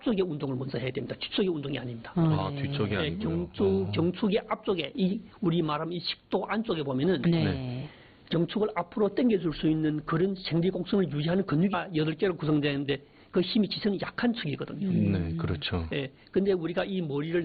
앞쪽의 운동을 먼저 해야 됩니다. 뒤쪽의 운동이 아닙니다. 아, 네. 뒤쪽이 네, 아니고요. 경축의 앞쪽에 우리 말하면 이 식도 안쪽에 보면은 네. 경축을 앞으로 당겨줄 수 있는 그런 생리곡선을 유지하는 근육이 8개로 구성되는데 그 힘이 지성이 약한 축이거든요. 네, 그렇죠. 예. 근데 우리가 이 머리를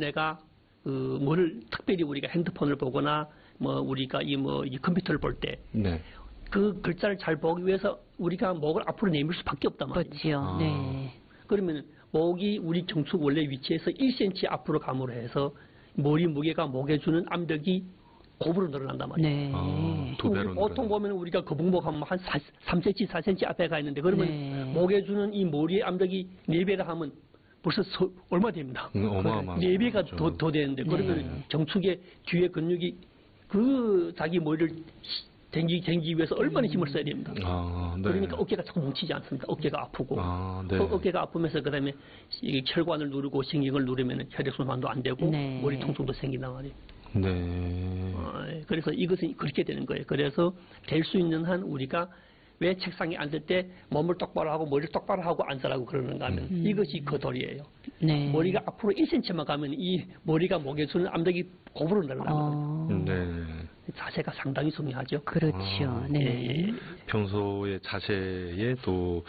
뭐를 특별히 우리가 핸드폰을 보거나 우리가 이 컴퓨터를 볼 때 네. 그 글자를 잘 보기 위해서 우리가 목을 앞으로 내밀 수밖에 없단 말이에요. 그렇죠. 네. 그러면 목이 우리 경축 원래 위치에서 1cm 앞으로 감으로 해서 머리 무게가 목에 주는 압력이 곱으로 늘어난단 말이에요. 네. 두 배로 보통 보면 우리가 거북목 하면 한 3cm, 4cm 앞에 가 있는데 그러면 네. 목에 주는 이 머리의 압력이 4배라 하면 벌써 얼마 됩니다. 어마어마하죠. 4배가 더 되는데 그러면 경축의 뒤에 근육이 자기 머리를 댕기기 위해서 얼마나 힘을 써야 됩니다. 아, 네. 그러니까 어깨가 자꾸 뭉치지 않습니까? 어깨가 아프고. 아, 네. 어깨가 아프면서 그다음에 이 혈관을 누르고 신경을 누르면 혈액순환도 안 되고 네. 머리 통증도 생긴단 말이에요. 네. 그래서 이것은 그렇게 되는 거예요. 그래서 될 수 있는 한 우리가 왜 책상에 앉을 때 몸을 똑바로 하고 머리를 똑바로 하고 앉으라고 그러는가 하면 이것이 그 도리예요. 네. 머리가 앞으로 1cm만 가면 이 머리가 목에 주는 압력이 곱으로 늘어나거든요. 네. 자세가 상당히 중요하죠. 그렇죠. 네. 예. 평소의 자세에 또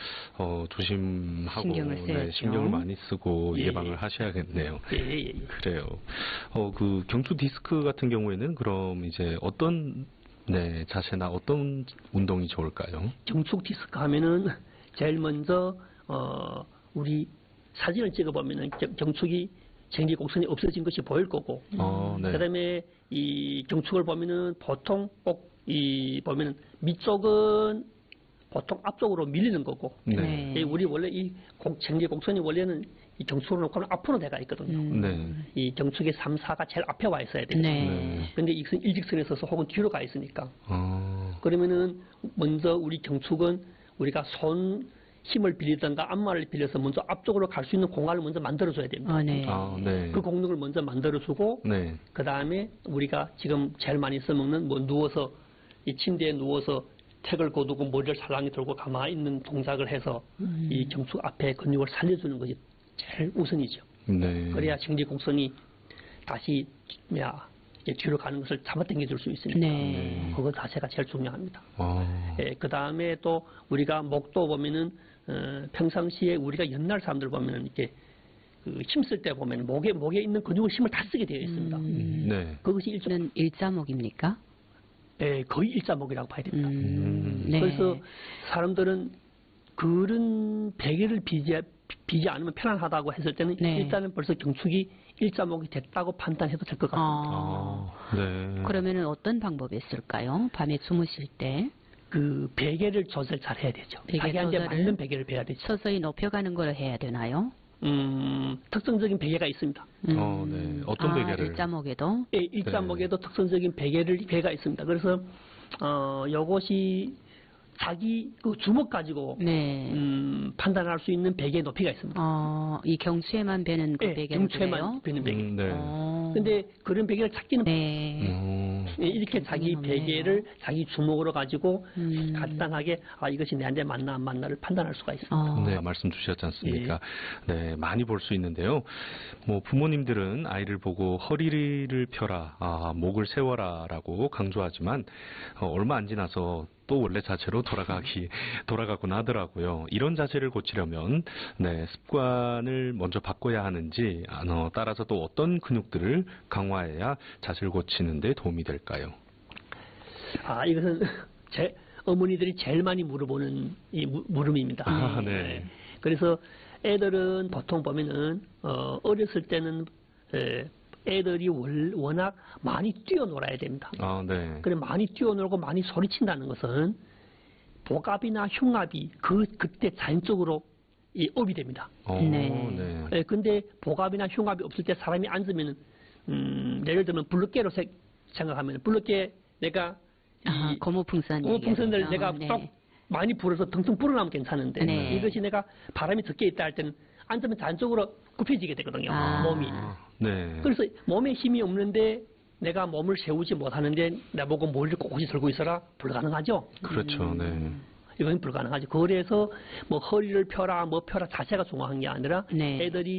조심하고 신경을 써야죠. 신경을 많이 쓰고 예. 예방을 하셔야겠네요. 예. 그래요. 그 경추 디스크 같은 경우에는 그럼 이제 어떤 자세나 어떤 운동이 좋을까요? 경축 디스크 하면은 제일 먼저 우리 사진을 찍어보면은 경축이 생리곡선이 없어진 것이 보일 거고, 네. 그다음에 이 경축을 보면은 보통 꼭 보면은 밑쪽은 보통 앞쪽으로 밀리는 거고, 네. 우리 원래 이 생리곡선이 원래는 이 경축으로 놓고는 앞으로 내가 있거든요. 네. 이 경축의 3, 4가 제일 앞에 와 있어야 돼요. 네. 근데 일직선에 서서 혹은 뒤로 가 있으니까. 아, 그러면은 먼저 우리 경축은 우리가 손 힘을 빌리든가 앞말을 빌려서 먼저 앞쪽으로 갈 수 있는 공간을 먼저 만들어줘야 됩니다. 네. 네. 그 공간을 먼저 만들어주고 네. 그 다음에 우리가 지금 제일 많이 써먹는 누워서 이 침대에 누워서 택을 거두고 머리를 살랑이 들고 가만히 있는 동작을 해서 이 경축 앞에 근육을 살려주는 것이 제일 우선이죠. 네. 그래야 생리곡선이 다시 이제 뒤로 가는 것을 잡아당겨 줄 수 있으니까 네. 그거 자세가 제일 중요합니다. 네. 그 다음에 또 우리가 목도 보면은 평상시에 우리가 옛날 사람들 보면은 이렇게 힘쓸 때 보면 목에 있는 근육을 힘을 다 쓰게 되어 있습니다. 네. 그것이 일자목입니까? 거의 일자목이라고 봐야 됩니다. 네. 그래서 사람들은 그런 베개를 비지 않으면 편안하다고 했을 때는 네. 일단은 벌써 경축이 일자목이 됐다고 판단해도 될 것 같습니다. 네. 그러면은 어떤 방법이 있을까요? 밤에 주무실 때 그 베개를 조절 잘 해야 되죠. 베개 자기한테 조절을 맞는 베개를 베야 되죠. 서서히 높여가는 걸 해야 되나요? 특성적인 베개가 있습니다. 네. 어떤 베개를? 일자목에도? 일자목에도 특성적인 베개가 있습니다. 그래서 이것이 자기 그 주먹 가지고 네. 판단할 수 있는 베개의 높이가 있습니다. 이 경추에만 베는 그 베개는 경추에만 베는 베개. 네. 근데 그런 베개를 찾기는 네. 이렇게 자기 없네요. 베개를 자기 주먹으로 가지고 간단하게 이것이 내한테 맞나 안 맞나를 판단할 수가 있습니다. 네, 말씀 주셨지 않습니까? 네, 많이 볼 수 있는데요. 부모님들은 아이를 보고 허리를 펴라, 목을 세워라라고 강조하지만 얼마 안 지나서 또 원래 자세로 돌아가곤 하더라고요. 이런 자세를 고치려면 습관을 먼저 바꿔야 하는지 따라서 또 어떤 근육들을 강화해야 자세를 고치는 데 도움이 될까요? 이것은 어머니들이 제일 많이 물어보는 물음입니다. 네. 그래서 애들은 보통 보면은 어렸을 때는 애들이 워낙 많이 뛰어놀아야 됩니다. 네. 그래 많이 뛰어놀고 많이 소리친다는 것은 복압이나 흉압이 그때 자연적으로 업이 됩니다. 네. 근데 복압이나 흉압이 없을 때 사람이 앉으면은 예를 들면 블루깨로 생각하면 블루깨 내가 고무풍선을 내가 쏙 많이 불어서 덩텅 불어나면 괜찮은데 이것이 내가 바람이 적게 있다 할 때는 앉으면 자연적으로 굽혀지게 되거든요. 몸이. 네. 그래서 몸에 힘이 없는데 내가 몸을 세우지 못하는데 나보고 머리를 꼿꼿이 들고 있어라 불가능하죠. 그렇죠. 네. 이건 불가능하죠. 그래서 허리를 펴라 자세가 중요한 게 아니라 애들이